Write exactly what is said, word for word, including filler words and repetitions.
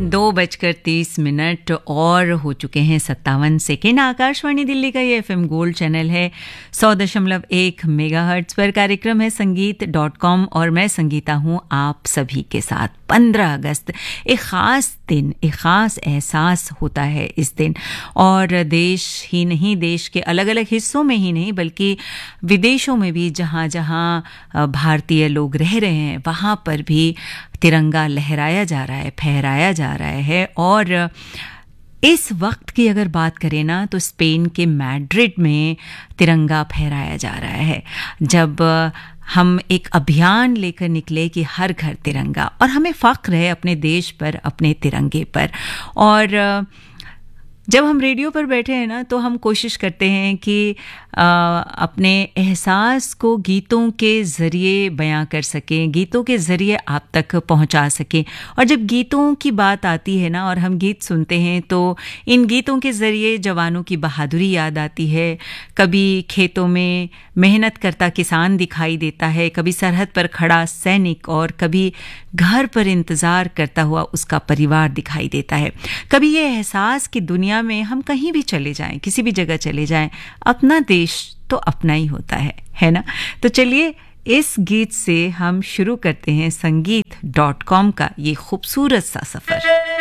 दो बजकर तीस मिनट और हो चुके हैं सत्तावन सेकेंड। आकाशवाणी दिल्ली का ये एफएम गोल्ड चैनल है सौ दशमलव एक मेगाहर्ट्ज पर। कार्यक्रम है संगीत डॉट कॉम और मैं संगीता हूँ आप सभी के साथ। पंद्रह अगस्त एक ख़ास दिन, एक ख़ास एहसास होता है इस दिन, और देश ही नहीं, देश के अलग अलग हिस्सों में ही नहीं बल्कि विदेशों में भी जहाँ जहाँ भारतीय लोग रह रहे हैं वहाँ पर भी तिरंगा लहराया जा रहा है, फहराया जा रहा है। और इस वक्त की अगर बात करें ना तो स्पेन के मैड्रिड में तिरंगा फहराया जा रहा है, जब हम एक अभियान लेकर निकले कि हर घर तिरंगा, और हमें फ़ख्र है अपने देश पर, अपने तिरंगे पर। और जब हम रेडियो पर बैठे हैं ना तो हम कोशिश करते हैं कि आ, अपने एहसास को गीतों के ज़रिए बयां कर सकें, गीतों के ज़रिए आप तक पहुंचा सकें। और जब गीतों की बात आती है ना और हम गीत सुनते हैं तो इन गीतों के ज़रिए जवानों की बहादुरी याद आती है। कभी खेतों में मेहनत करता किसान दिखाई देता है, कभी सरहद पर खड़ा सैनिक, और कभी घर पर इंतज़ार करता हुआ उसका परिवार दिखाई देता है। कभी ये एहसास कि दुनिया में हम कहीं भी चले जाएं, किसी भी जगह चले जाएं, अपना देश तो अपना ही होता है, है ना। तो चलिए इस गीत से हम शुरू करते हैं संगीत डॉट कॉम का ये खूबसूरत सा सफ़र।